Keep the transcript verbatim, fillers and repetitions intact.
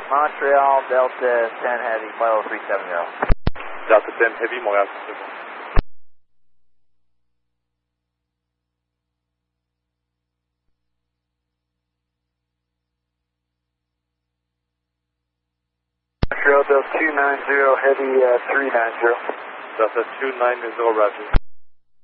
Montreal, Delta ten Heavy, flight level three seven zero. Delta ten Heavy, Montréal. Montreal, Delta two nine zero Heavy, uh, three nine zero. Delta two nine zero, roger.